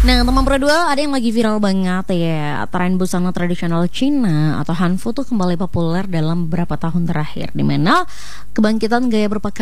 Nah, teman berdua, ada yang lagi viral banget ya. Tren busana tradisional Cina atau Hanfu tuh kembali populer dalam beberapa tahun terakhir, di mana kebangkitan gaya berpakaian